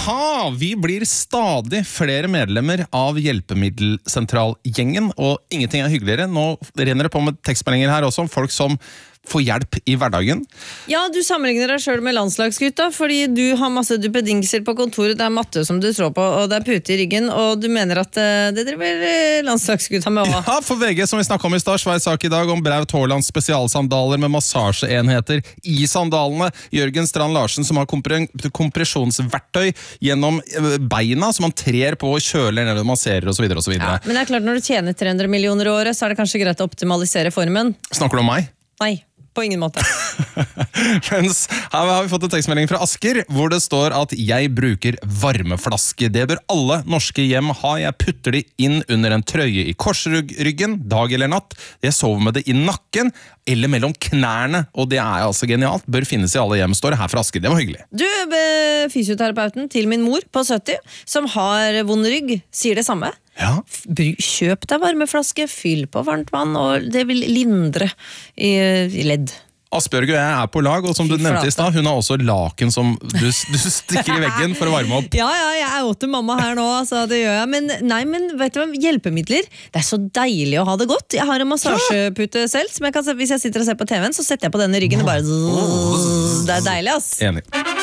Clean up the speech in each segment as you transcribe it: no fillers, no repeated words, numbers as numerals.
Jaha, vi blir stadig flere medlemmer av hjelpemiddelsentralgjengen, og ingenting er hyggeligere. Nå renner det på med tekstmeldinger her også om folk som får hjelp i hverdagen. Ja, du sammenligner deg selv med landslagsgutta, fordi du har masse duppedingser på kontoret, det er matte som du tror på, og det er pute i ryggen, og du mener at det driver landslagsgutta med også. Ja, for VG, som vi snakket om i stad, svær sak i dag om Braut Haalands spesialsandaler med massasjeenheter i sandalene. Jørgen Strand Larsen som har kompresjonsverktøy gjennom beina, som han trer på og kjøler ned og masserer og så videre og så videre. Ja, men det er klart, når du tjener 300 millioner i året, så er det kanskje greit å optimalisere formen. Snakker du om meg? Nei. På ingen måte. Mens her har vi fått en tekstmelding fra Asker, hvor det står at jeg bruker varmeflaske. Det bør alle norske hjem ha. Jeg putter de inn under en trøye i korsryggen, dag eller natt. Jeg sover med det i nakken, eller mellom knærne, og det er altså genialt. Bør finnes i alle hjem, står det her fra Asker. Det var hyggelig. Du, fysioterapeuten til min mor på 70, som har vond rygg, sier det samme. Ja. Kjøp deg varmeflaske, fyll på varmt vann, og det vil lindre i ledd. Asbjørg og jeg er på lag, og som du nevnte i stad, hun har også laken som du stikker i veggen for å varme opp. Ja, jeg er jo til mamma her nå, altså, det gjør jeg. Men vet du hva, hjelpemidler, det er så deilig å ha det godt. Jeg har en massasjepute selv, som jeg kan, hvis jeg sitter og ser på TV-en, så setter jeg på denne ryggen og bare det er deilig, ass. Enig.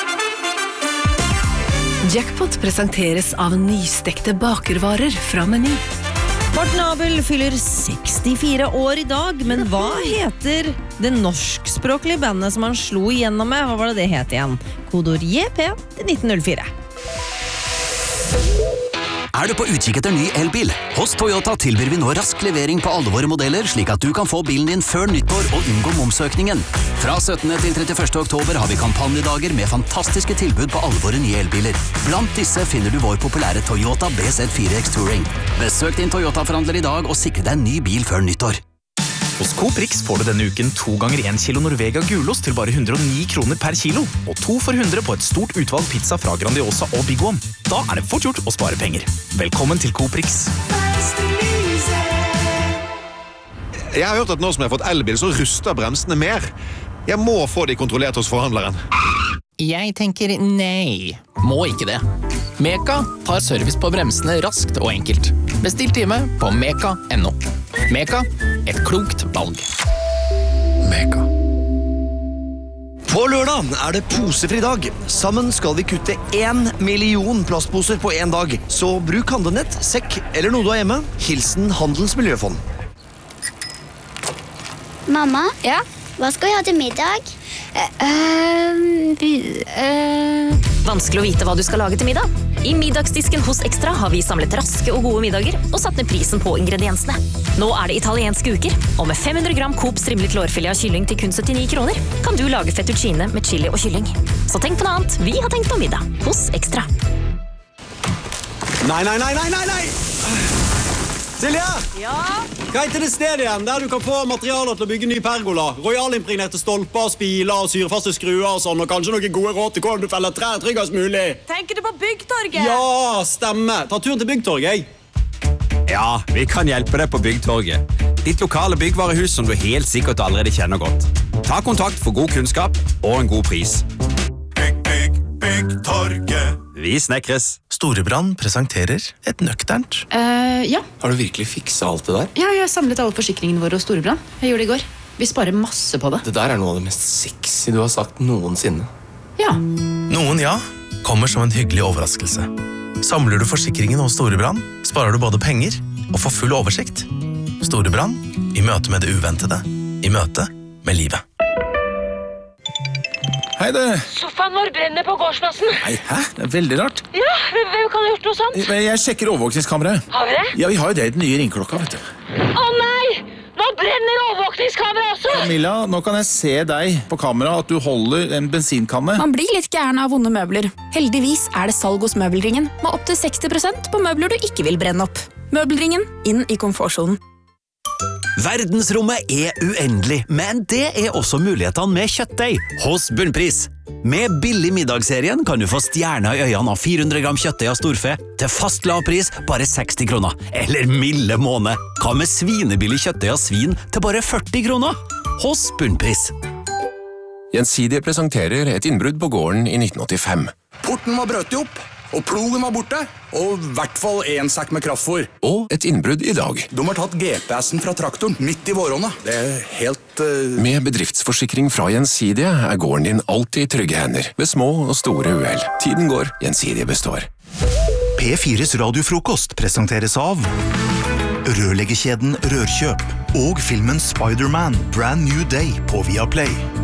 Jackpot presenteres av nystekte bakervarer fra Meny. Morten Abel fyller 64 år i dag, men hva heter det norskspråklige bandet som han slo igjennom med? Hva var det het igjen? Kodord JP til 1904. Er du på utkikk etter ny elbil? Hos Toyota tilbyr vi nå rask levering på alle våre modeller, slik at du kan få bilen din før nyttår og unngå momsøkningen. Fra 17. til 31. oktober har vi kampanjedager med fantastiske tilbud på alle våre nye elbiler. Blant disse finner du vår populære Toyota BZ4X Touring. Besøk din Toyota-forhandler i dag og sikre deg en ny bil før nyttår. Hos Coop Rix får du denne uken 2 ganger 1 kilo Norvega gulost til bare 109 kroner per kilo, og 2 for 100 på et stort utvalg pizza fra Grandiosa og Big One. Da er det fort gjort å spare penger. Velkommen til Coop Rix. Jeg har hørt at nå som jeg har fått elbil, så ruster bremsene mer. Jeg må få de kontrollert hos forhandleren. Jeg tenker nei. Må ikke det. Meka tar service på bremsene raskt og enkelt. Bestill time på meka.no. Meka, et klokt valg. Meka. På lørdag er det posefri dag. Sammen skal vi kutte 1 million plastposer på en dag. Så bruk handlenett, sekk eller noe du har hjemme. Hilsen Handelens Miljøfond. Mamma? Ja? Hva skal vi ha til middag? Vanskelig å vite hva du skal lage til middag. I middagsdisken hos Extra har vi samlet raske og gode middager og satt ned prisen på ingrediensene. Nå er det italienske uker, og med 500 gram Coop strimlet lårfilet av kylling til kun 79 kroner kan du lage fettuccine med chili og kylling. Så tenk på noe annet. Vi har tenkt på middag hos Extra. Nei! Silja! Ja? Hva heter det stedet igjen, der du kan få materialer til å bygge ny pergola? Royalimpregnerte stolper, spiler, syrefaste skruer og sånn, og kanskje noen gode råd til hvordan du feller trær tryggest mulig. Tenker du på Byggtorget? Ja, stemmer. Ta turen til Byggtorget, Ja, vi kan hjelpe deg på Byggtorget. Ditt lokale byggvarehus som du helt sikkert allerede kjenner godt. Ta kontakt for god kunnskap og en god pris. Byggtorget. Vi snekres. Storebrand presenterer et nøkternt. Ja. Har du virkelig fikset alt det der? Ja, jeg har samlet alle forsikringene våre hos Storebrand. Jeg gjorde det i går. Vi sparer masse på det. Det der er noe av det mest sexy du har sagt noensinne. Ja. Noen ja, kommer som en hyggelig overraskelse. Samler du forsikringen hos Storebrand, sparer du både penger og får full oversikt. Storebrand, i møte med det uventede. I møte med livet. Hei du. Sofaen vår brenner på gårdsplassen. Nei, hæ? Det er veldig rart. Ja, hvem kan ha gjort noe sånt? Jeg sjekker overvåkningskameraet. Har vi det? Ja, vi har jo det i den nye ringklokka, vet du. Å nei! Nå brenner overvåkningskameraet også! Camilla, nå kan jeg se deg på kamera at du holder en bensinkanne. Man blir litt gæren av vonde møbler. Heldigvis er det salg hos Møbelringen, med opp til 60% på møbler du ikke vil brenne opp. Møbelringen, inn i komfortzonen. Verdensrommet er uendelig, men det er også mulighetene med kjøttdeig hos Bunnpris. Med billig middagsserien kan du få stjerner i øynene av 400 gram kjøttdeig av storfe til fast lav pris bare 60 kroner. Eller milde måned. Hva med svinebillig kjøttdeig av svin til bare 40 kroner? Hos Bunnpris. Gjensidige presenterer et innbrudd på gården i 1985. Porten var brøtt opp, Og plogen var borte, og I hvert fall en sekk med kraftfôr. Og et innbrudd I dag. De har tatt GPS-en fra traktoren midt I våronna. Det helt... Med bedriftsforsikring fra Gjensidige gården din alltid I trygge hender. Ved små og store uheld. Tiden går, Gjensidige består. P4s radiofrokost presenteres av rørleggerkjeden Rørkjøp og filmen Spider-Man Brand New Day på Viaplay.